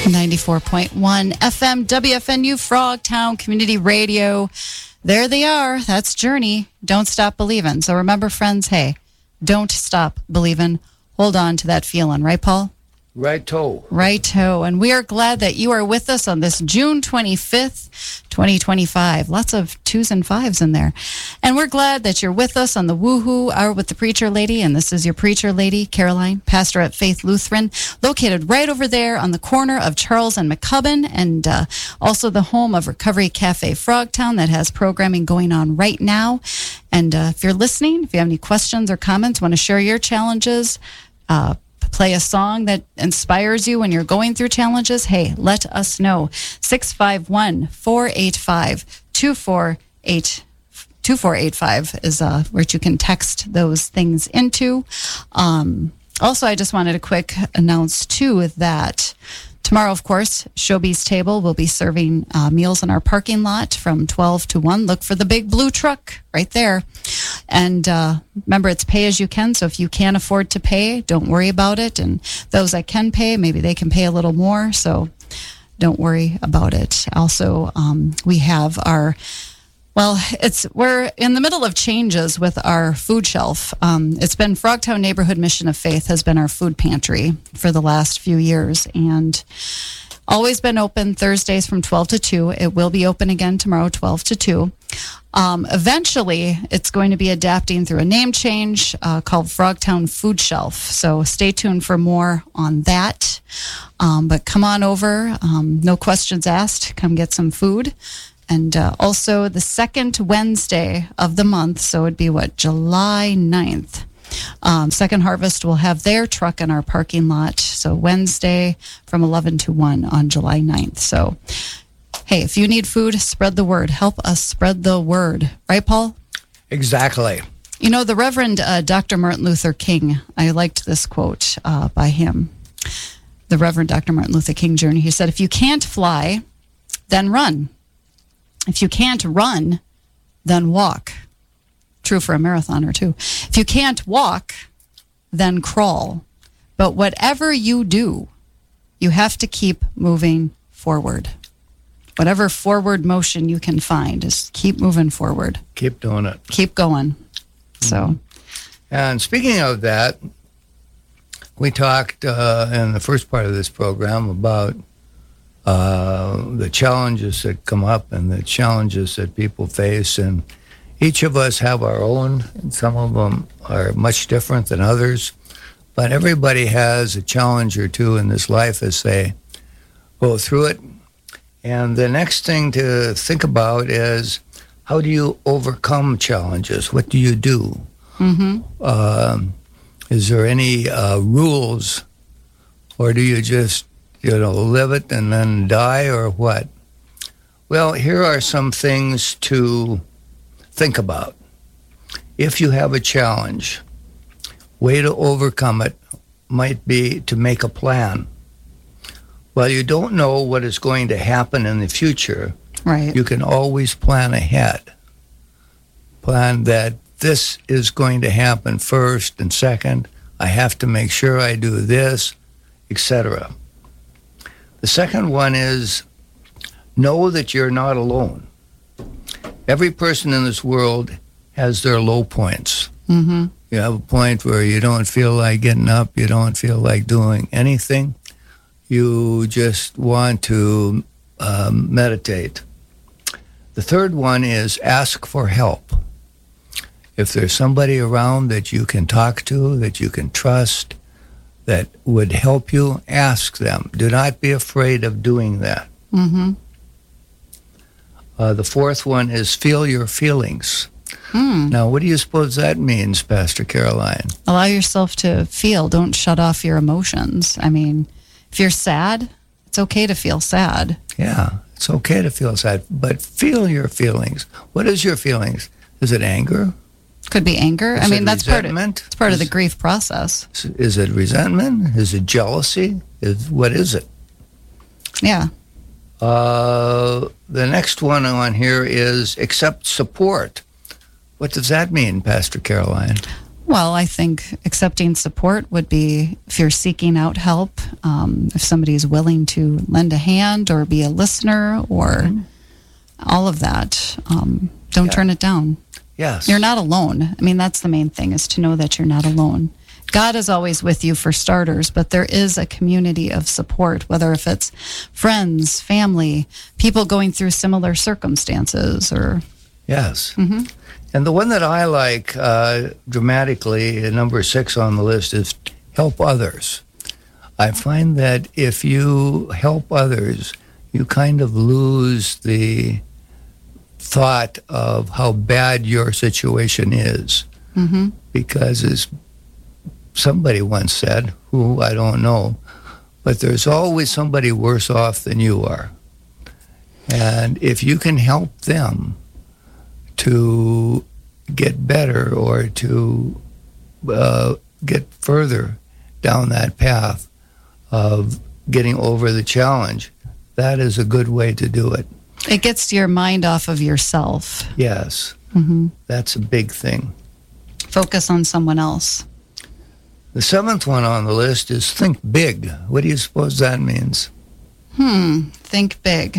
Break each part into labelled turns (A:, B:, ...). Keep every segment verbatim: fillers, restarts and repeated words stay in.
A: ninety-four point one F M W F N U Frogtown Community Radio. There they are. That's Journey. Don't stop believing. So remember, friends, hey, don't stop believing. Hold on to that feeling. Right, Paul?
B: Right-o.
A: Right-o. And we are glad that you are with us on this June twenty-fifth, twenty twenty-five. Lots of twos and fives in there. And we're glad that you're with us on the Woohoo Hour with the Preacher Lady. And this is your Preacher Lady, Caroline, pastor at Faith Lutheran, located right over there on the corner of Charles and McCubbin, and uh, also the home of Recovery Cafe Frogtown that has programming going on right now. And uh, if you're listening, if you have any questions or comments, want to share your challenges, uh, play a song that inspires you when you're going through challenges, hey, let us know. six five one, four eight five, two four eight five is uh, where you can text those things into. Um, also, I just wanted to quick announce, too, that tomorrow, of course, Showbiz Table will be serving uh, meals in our parking lot from twelve to one. Look for the big blue truck right there. And uh, remember, it's pay as you can. So if you can't afford to pay, don't worry about it. And those that can pay, maybe they can pay a little more. So don't worry about it. Also, um, we have our... Well, it's we're in the middle of changes with our food shelf. Um, it's been Frogtown Neighborhood Mission of Faith has been our food pantry for the last few years, and always been open Thursdays from twelve to two. It will be open again tomorrow, twelve to two. Um, eventually, it's going to be adapting through a name change uh, called Frogtown Food Shelf. So stay tuned for more on that. Um, but come on over. Um, no questions asked. Come get some food. And uh, also the second Wednesday of the month, so it'd be what, July ninth. Um, Second Harvest will have their truck in our parking lot. So Wednesday from eleven to one on July ninth. So, hey, if you need food, spread the word. Help us spread the word. Right, Paul?
B: Exactly.
A: You know, the Reverend uh, Doctor Martin Luther King, I liked this quote uh, by him. The Reverend Doctor Martin Luther King Junior He said, if you can't fly, then run. If you can't run, then walk. True for a marathoner, too. If you can't walk, then crawl. But whatever you do, you have to keep moving forward. Whatever forward motion you can find, just keep moving forward.
B: Keep doing it.
A: Keep going. So,
B: and speaking of that, we talked uh, in the first part of this program about uh, the challenges that come up and the challenges that people face, and each of us have our own, and some of them are much different than others, but everybody has a challenge or two in this life as they go through it. And the next thing to think about is, how do you overcome challenges? What do you do?
A: Mm-hmm.
B: Uh, is there any uh, rules, or do you just, you know, live it and then die, or what? Well, here are some things to think about. If you have a challenge, way to overcome it might be to make a plan. Well, you don't know what is going to happen in the future.
A: Right.
B: You can always plan ahead. Plan that this is going to happen first and second. I have to make sure I do this, et cetera. The second one is know that you're not alone. Every person in this world has their low points.
A: Mm-hmm.
B: You have a point where you don't feel like getting up, you don't feel like doing anything. You just want to um, meditate. The third one is ask for help. If there's somebody around that you can talk to, that you can trust, that would help you, ask them. Do not be afraid of doing that.
A: Mm-hmm.
B: Uh, the fourth one is feel your feelings.
A: Hmm.
B: Now, what do you suppose that means, Pastor Caroline?
A: Allow yourself to feel. Don't shut off your emotions. I mean, if you're sad, it's okay to feel sad.
B: Yeah, it's okay to feel sad, but feel your feelings. What is your feelings? Is it anger?
A: Could be anger.
B: Is
A: I mean,
B: it
A: that's part of
B: resentment?
A: it's part
B: is,
A: of the grief process.
B: Is it resentment? Is it jealousy? Is what is it?
A: Yeah.
B: Uh, the next one on here is accept support. What does that mean, Pastor Caroline?
A: Well, I think accepting support would be if you're seeking out help, um, if somebody's willing to lend a hand or be a listener or mm-hmm. all of that. Um, don't yeah. turn it down.
B: Yes.
A: You're not alone. I mean, that's the main thing, is to know that you're not alone. God is always with you for starters, but there is a community of support, whether if it's friends, family, people going through similar circumstances or...
B: Yes.
A: Mm-hmm.
B: And the one that I like uh, dramatically, number six on the list, is help others. I find that if you help others, you kind of lose the thought of how bad your situation is.
A: Mm-hmm.
B: Because as somebody once said, who I don't know, but there's always somebody worse off than you are. And if you can help them to get better or to uh, get further down that path of getting over the challenge, that is a good way to do it.
A: It gets your mind off of yourself.
B: Yes.
A: Mm-hmm.
B: That's a big thing.
A: Focus on someone else.
B: The seventh one on the list is think big. What do you suppose that means?
A: Hmm, think big.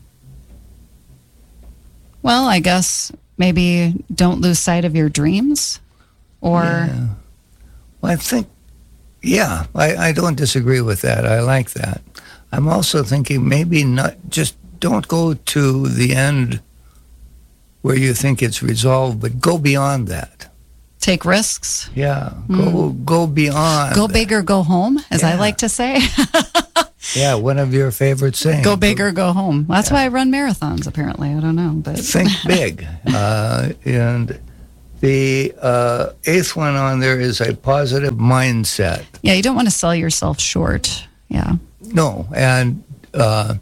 A: Well, I guess maybe don't lose sight of your dreams, or...
B: Yeah. Well, I think, yeah, I, I don't disagree with that. I like that. I'm also thinking maybe not, just don't go to the end where you think it's resolved, but go beyond that.
A: Take risks.
B: Yeah, go
A: Mm.
B: go beyond.
A: Go
B: that.
A: big or go home, as I
B: Yeah.
A: like to say.
B: Yeah, one of your favorite sayings.
A: Go big or go home. That's why I run marathons, apparently. I don't know. But
B: Think big. uh, and the uh, eighth one on there is a positive mindset.
A: yeah, you don't want to sell yourself short. Yeah.
B: No, and uh,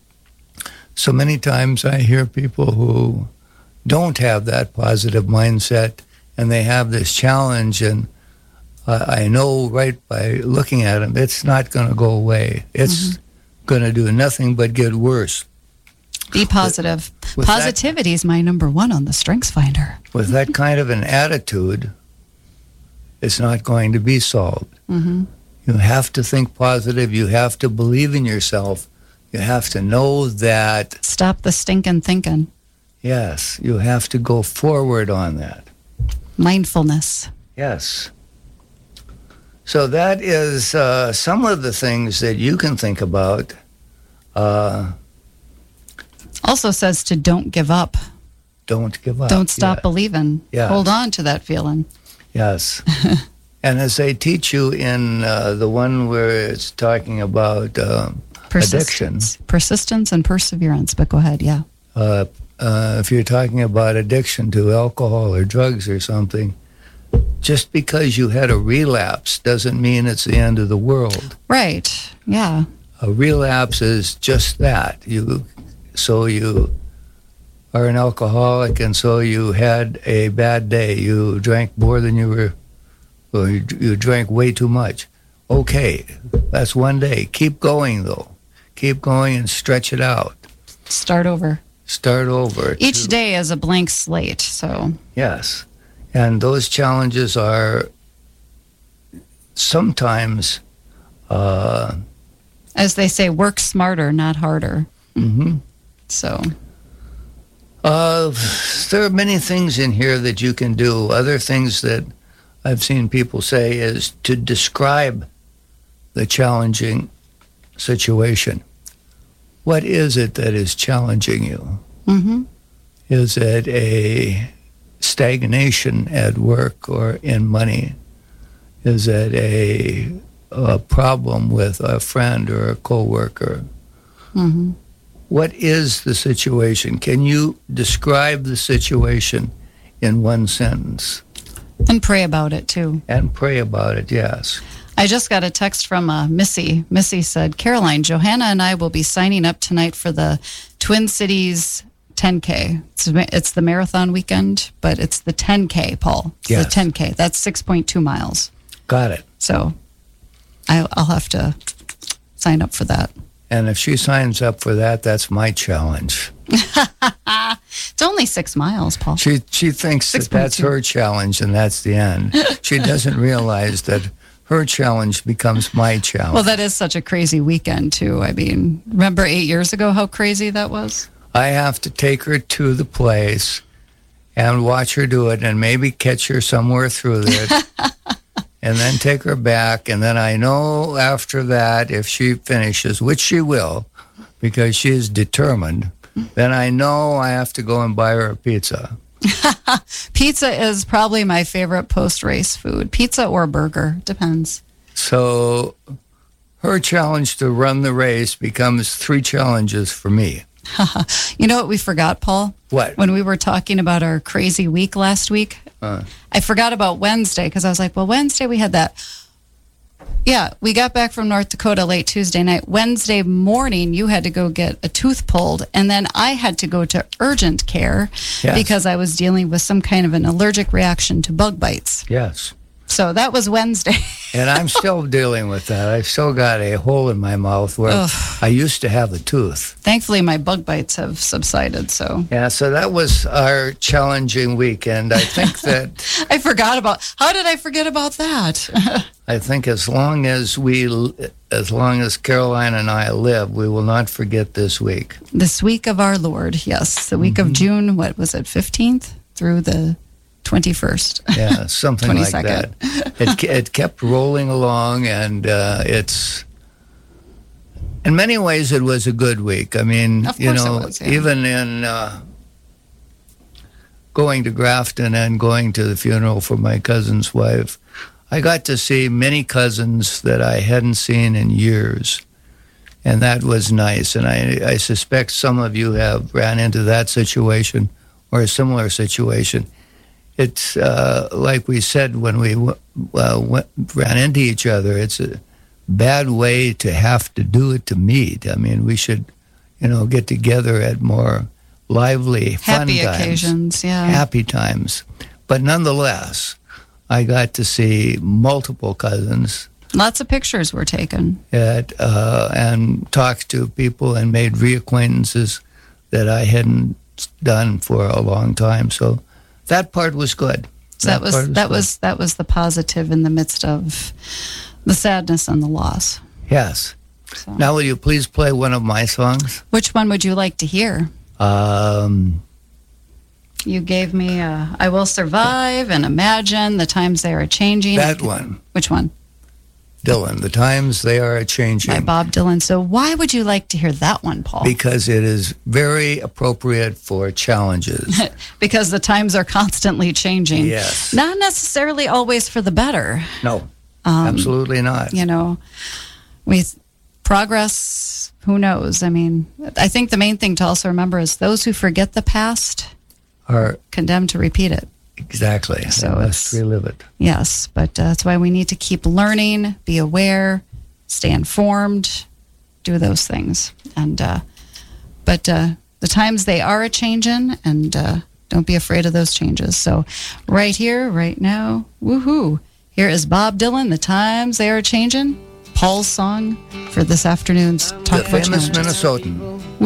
B: so many times I hear people who don't have that positive mindset, and they have this challenge, and uh, I know right by looking at them, it's not going to go away. It's mm-hmm. going to do nothing but get worse.
A: Be positive.
B: With, with
A: Positivity that, is my number one on the Strengths Finder.
B: With that kind of an attitude, it's not going to be solved.
A: Mm-hmm.
B: You have to think positive. You have to believe in yourself. You have to know that...
A: Stop the stinking thinking.
B: Yes, you have to go forward on that.
A: Mindfulness.
B: Yes. So that is uh, some of the things that you can think about. Uh,
A: also says to don't give up.
B: Don't give up.
A: Don't stop
B: yeah.
A: believing.
B: Yeah.
A: Hold on to that feeling.
B: Yes. And as they teach you in uh, the one where it's talking about uh, addiction.
A: Persistence and perseverance. But go ahead, yeah.
B: Uh, uh, if you're talking about addiction to alcohol or drugs or something, just because you had a relapse doesn't mean it's the end of the world.
A: Right, yeah.
B: A relapse is just that. You, so you are an alcoholic, and so you had a bad day. You drank more than you were, or you, you drank way too much. Okay, that's one day. Keep going, though. Keep going and stretch it out.
A: Start over.
B: Start over.
A: Each
B: to,
A: day is a blank slate, so...
B: Yes. And those challenges are sometimes... Uh,
A: As they say, work smarter, not harder.
B: Mm-hmm.
A: So...
B: Uh, there are many things in here that you can do. Other things that I've seen people say is to describe the challenging situation. What is it that is challenging you?
A: Mm-hmm.
B: Is it a stagnation at work or in money? Is it a, a problem with a friend or a coworker?
A: Mm-hmm.
B: What is the situation? Can you describe the situation in one sentence?
A: And pray about it, too.
B: And pray about it, yes.
A: I just got a text from uh, Missy. Missy said, Caroline, Johanna and I will be signing up tonight for the Twin Cities ten K. It's, it's the marathon weekend, but it's the ten K, Paul. It's
B: yes.
A: the ten K. That's six point two miles.
B: Got it.
A: So I, I'll have to sign up for that.
B: And if she signs up for that, that's my challenge.
A: It's only six miles, Paul.
B: She she thinks that that's her challenge and that's the end. She doesn't realize that her challenge becomes my challenge.
A: Well, that is such a crazy weekend, too. I mean, remember eight years ago how crazy that was?
B: I have to take her to the place and watch her do it and maybe catch her somewhere through it and then take her back. And then I know after that, if she finishes, which she will, because she is determined, then I know I have to go and buy her a pizza.
A: Pizza is probably my favorite post-race food. Pizza or burger, depends.
B: So her challenge to run the race becomes three challenges for me.
A: You know what we forgot, Paul?
B: What?
A: When we were talking about our crazy week last week,
B: Uh,
A: I forgot about Wednesday because I was like, well, Wednesday we had that. Yeah, we got back from North Dakota late Tuesday night. Wednesday morning, you had to go get a tooth pulled, and then I had to go to urgent care
B: Yes.
A: because I was dealing with some kind of an allergic reaction to bug bites.
B: yes.
A: So that was Wednesday.
B: And I'm still dealing with that. I've still got a hole in my mouth where
A: Ugh.
B: I used to have a tooth.
A: Thankfully, my bug bites have subsided, so
B: Yeah, so that was our challenging weekend. I think that
A: I forgot about. How did I forget about that?
B: I think as long as we, as long as Caroline and I live, we will not forget this week.
A: This week of our Lord, yes, the week
B: Mm-hmm.
A: of June. What was it? fifteenth through the twenty-first.
B: Yeah, something like that.
A: twenty-second.
B: It it kept rolling along, and uh, it's in many ways it was a good week. I mean,
A: Of
B: you
A: course it
B: know,
A: was, yeah.
B: even in uh, going to Grafton and going to the funeral for my cousin's wife, I got to see many cousins that I hadn't seen in years. And that was nice. And I, I suspect some of you have ran into that situation or a similar situation. It's uh, like we said when we w- uh, went, ran into each other, it's a bad way to have to do it to meet. I mean, we should, you know, get together at more lively, fun
A: Happy
B: times.
A: occasions, yeah.
B: Happy times. But nonetheless, I got to see multiple cousins
A: Lots of pictures were taken.
B: at, uh, and talked to people and made reacquaintances that I hadn't done for a long time. So that part was good.
A: So that was
B: part
A: that
B: good.
A: was that was the positive in the midst of the sadness and the loss.
B: Yes.
A: So.
B: Now, will you please play one of my songs?
A: Which one would you like to hear?
B: Um,
A: You gave me uh, I Will Survive and Imagine, The Times They Are Changing.
B: that one,
A: Which one?
B: Dylan. The times they are
A: By
B: changing.
A: Bob Dylan. So why would you like to hear that one, Paul?
B: Because it is very appropriate for challenges.
A: Because the times are constantly changing.
B: Yes.
A: Not necessarily always for the better.
B: No,
A: Um,
B: absolutely not.
A: You know, we progress, who knows? I mean, I think the main thing to also remember is those who forget the past
B: Are
A: condemned to repeat it.
B: exactly.
A: So
B: So must
A: it's-
B: relive it.
A: Yes, but uh, that's why we need to keep learning, be aware, stay informed, do those things. And uh, but uh, the times they are a changing, and uh, don't be afraid of those changes. So right here, right now, woohoo! Here is Bob Dylan. The times they are changing. Paul's song for this afternoon's Talk
B: The
A: About
B: famous
A: Challenges.
B: Minnesotan.